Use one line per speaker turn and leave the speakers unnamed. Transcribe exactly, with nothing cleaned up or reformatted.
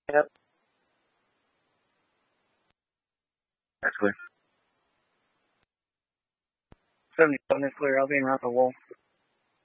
Yep, that's clear. seventy-seven is clear. I'll be around the wall.